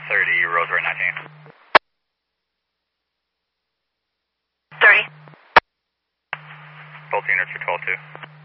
30, Rosewood 19. 30. Both units are 12-2.